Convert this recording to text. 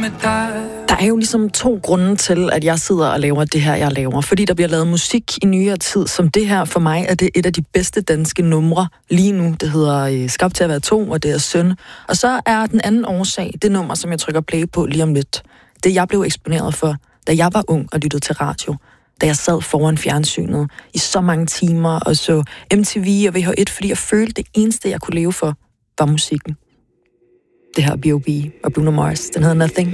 med dig. Der er jo ligesom 2 grunde til, at jeg sidder og laver det her, jeg laver. Fordi der bliver lavet musik i nyere tid, som det her for mig er det et af de bedste danske numre lige nu. Det hedder Skabt til at være 2, og det er Synd. Og så er den anden årsag, det nummer, som jeg trykker play på lige om lidt. Det jeg blev eksponeret for, da jeg var ung og lyttede til radio. Da jeg sad foran fjernsynet i så mange timer og så MTV og VH1, fordi jeg følte, det eneste, jeg kunne leve for, var musikken. Det her B.O.B. og Bruno Mars. Den hedder Nothing.